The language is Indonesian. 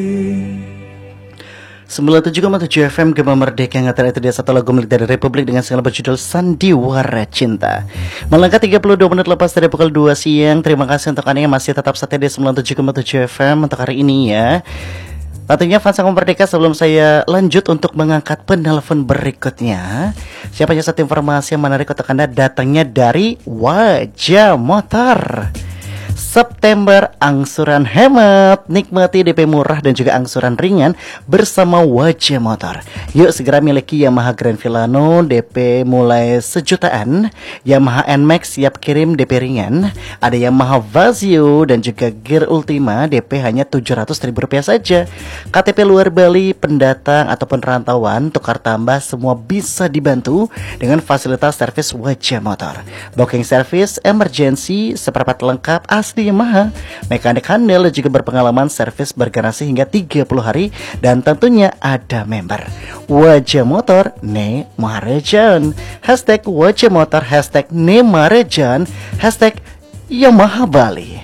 97,7 FM Gema Merdeka yang ngetar itu dia satu lagu milik dari Republik dengan single berjudul Sandiwara Cinta. Melangkah 32 menit lepas dari pukul 2 siang. Terima kasih untuk Anda yang masih tetap setia di 97,7 FM untuk hari ini ya. Tentunya fans Gema Merdeka, sebelum saya lanjut untuk mengangkat penelpon berikutnya, siapa saja satu informasi yang menarik untuk Anda datangnya dari Wajah Motor. September angsuran hemat, nikmati DP murah dan juga angsuran ringan bersama Wajah Motor. Yuk segera miliki Yamaha Grand Villano DP mulai sejutaan, Yamaha NMAX siap kirim DP ringan, ada Yamaha Vazio dan juga Gear Ultima DP hanya Rp700.000 saja. KTP luar Bali, pendatang ataupun rantauan, tukar tambah semua bisa dibantu dengan fasilitas servis Wajah Motor. Booking service, emergency, seperempat lengkap asli Yamaha, mekanik handal juga berpengalaman, servis bergaransi hingga 30 hari dan tentunya ada member. Wajah Motor Ne Marejan, hashtag Wajah Motor, hashtag Ne Marejan, hashtag Yamaha Bali.